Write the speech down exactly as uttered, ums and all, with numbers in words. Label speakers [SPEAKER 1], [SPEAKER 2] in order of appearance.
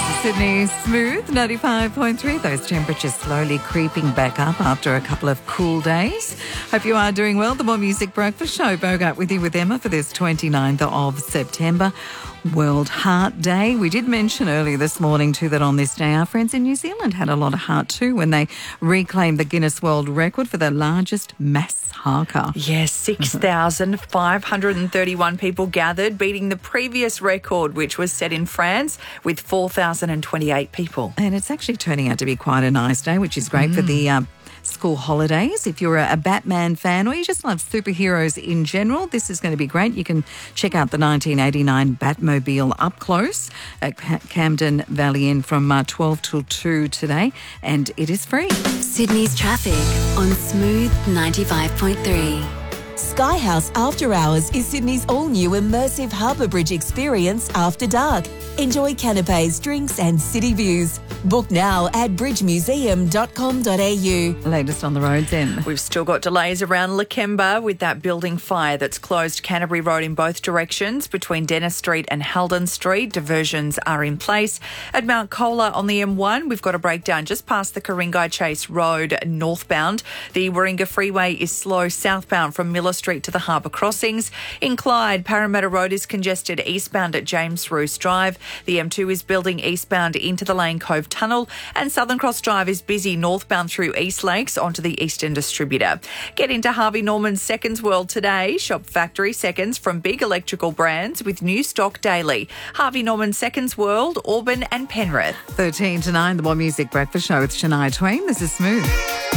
[SPEAKER 1] is Sydney Smooth, ninety-five point three. Those temperatures slowly creeping back up after a couple of cool days. Hope you are doing well. The More Music Breakfast Show. Bogart with you with Emma for this twenty-ninth of September. World Heart Day. We did mention earlier this morning too that on this day our friends in New Zealand had a lot of heart too when they reclaimed the Guinness World Record for the largest mass haka.
[SPEAKER 2] Yes, six thousand five hundred thirty-one people gathered, beating the previous record, which was set in France with four thousand twenty-eight people.
[SPEAKER 1] And it's actually turning out to be quite a nice day, which is great mm. for the um, school holidays. If you're a, a Batman fan or you just love superheroes in general, this is going to be great. You can check out the nineteen eighty-nine Batmobile up close at Camden Valley Inn from uh, twelve till two today, and it is free.
[SPEAKER 3] Sydney's traffic on Smooth ninety-five point three.
[SPEAKER 4] Sky House After Hours is Sydney's all-new immersive harbour bridge experience after dark. Enjoy canapes, drinks and city views. Book now at bridge museum dot com dot a u.
[SPEAKER 1] Latest on the roads in.
[SPEAKER 2] We've still got delays around Lakemba with that building fire that's closed Canterbury Road in both directions between Dennis Street and Halden Street. Diversions are in place. At Mount Colah on the M one, we've got a breakdown just past the Karingai Chase Road northbound. The Warringah Freeway is slow southbound from Miller Street to the Harbour Crossings. In Clyde, Parramatta Road is congested eastbound at James Roos Drive. The M two is building eastbound into the Lane Cove Tunnel, and Southern Cross Drive is busy northbound through East Lakes onto the Eastern Distributor. Get into Harvey Norman's Seconds World today. Shop factory seconds from big electrical brands with new stock daily. Harvey Norman Seconds World, Auburn and Penrith.
[SPEAKER 1] thirteen to nine, the More Music Breakfast Show with Shania Twain. This is Smooth.